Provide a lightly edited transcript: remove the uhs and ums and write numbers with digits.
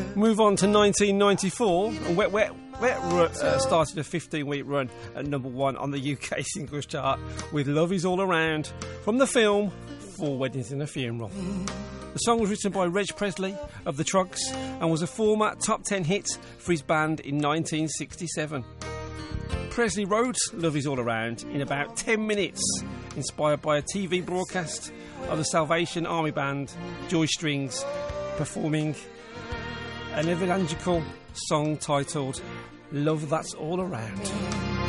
Move on to 1994, and Wet Wet started a 15-week run at number 1 on the UK singles chart with Love Is All Around from the film 4 Weddings and a Funeral. The song was written by Reg Presley of The Trucks and was a former top 10 hit for his band in 1967. Presley wrote Love Is All Around in about 10 minutes, inspired by a TV broadcast of the Salvation Army band Joy Strings performing an evangelical song titled Love That's All Around.